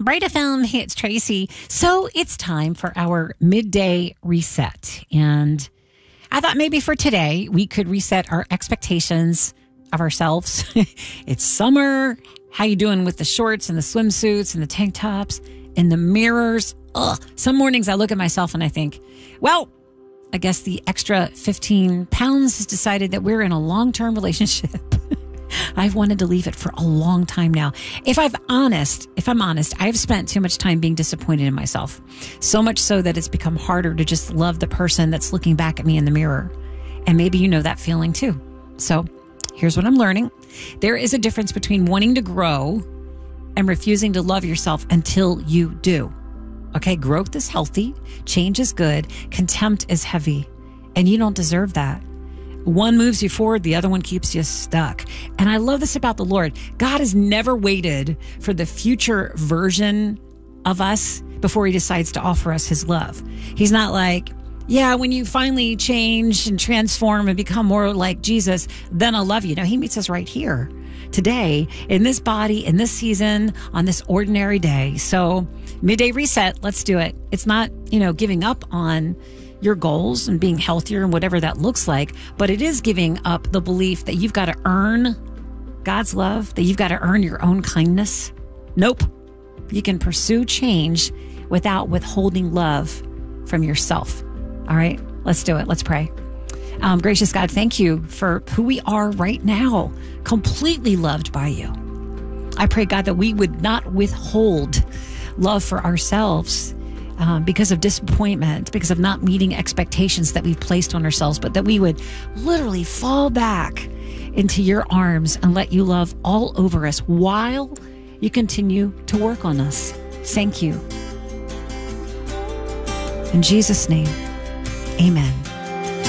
Right FM, hey, it's Tracy. So it's time for our midday reset. And I thought maybe for today, we could reset our expectations of ourselves. It's summer. How you doing with the shorts and the swimsuits and the tank tops and the mirrors? Ugh. Some mornings I look at myself and I think, well, I guess the extra 15 pounds has decided that we're in a long-term relationship. I've wanted to leave it for a long time now. If I'm honest, I've spent too much time being disappointed in myself. So much so that it's become harder to just love the person that's looking back at me in the mirror. And maybe you know that feeling too. So here's what I'm learning. There is a difference between wanting to grow and refusing to love yourself until you do. Okay, growth is healthy, change is good, contempt is heavy, and you don't deserve that. One moves you forward, the other one keeps you stuck. And I love this about the Lord. God has never waited for the future version of us before he decides to offer us his love. He's not like, yeah, when you finally change and transform and become more like Jesus, then I'll love you. No, he meets us right here today in this body, in this season, on this ordinary day. So midday reset, let's do it. It's not, giving up on your goals and being healthier and whatever that looks like, but it is giving up the belief that you've got to earn God's love, that you've got to earn your own kindness. Nope. You can pursue change without withholding love from yourself. All right, let's do it. Let's pray. Gracious God, thank you for who we are right now, completely loved by you. I pray, God, that we would not withhold love for ourselves because of disappointment, because of not meeting expectations that we've placed on ourselves, but that we would literally fall back into your arms and let you love all over us while you continue to work on us. Thank you. In Jesus' name, amen.